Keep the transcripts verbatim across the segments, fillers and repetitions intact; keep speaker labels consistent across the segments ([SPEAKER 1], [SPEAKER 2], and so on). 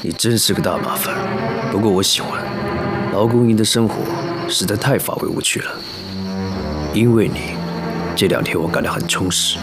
[SPEAKER 1] 你真是个大麻烦。不过我喜欢，劳工营的生活实在太乏味无趣了。因为你，这两天我感到很充实。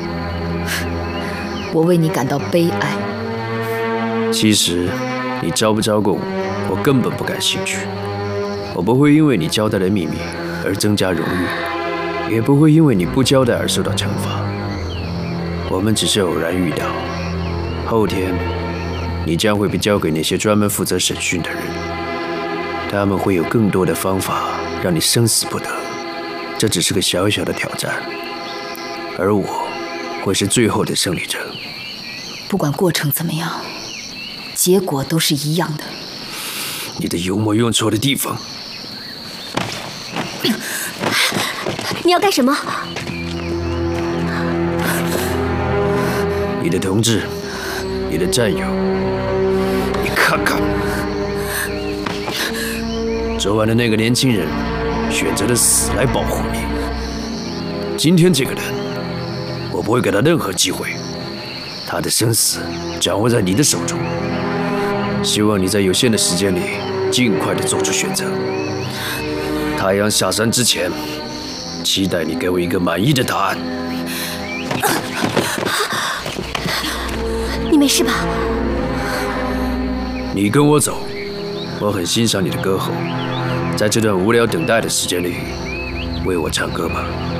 [SPEAKER 2] 我为你感到悲哀。
[SPEAKER 1] 其实，你招不招供，我根本不感兴趣。我不会因为你交代的秘密而增加荣誉，也不会因为你不交代而受到惩罚。我们只是偶然遇到。后天，你将会被交给那些专门负责审讯的人，他们会有更多的方法让你生死不得。这只是个小小的挑战，而我会是最后的胜利者。
[SPEAKER 2] 不管过程怎么样，结果都是一样的。
[SPEAKER 1] 你的幽默用错了地方。
[SPEAKER 3] 你要干什么？
[SPEAKER 1] 你的同志，你的战友，你看看，昨晚的那个年轻人选择了死来保护你。今天这个人，我不会给他任何机会，他的生死掌握在你的手中。希望你在有限的时间里尽快的做出选择。太阳下山之前，期待你给我一个满意的答案。
[SPEAKER 3] 你没事吧？
[SPEAKER 1] 你跟我走，我很欣赏你的歌喉，在这段无聊等待的时间里，为我唱歌吧。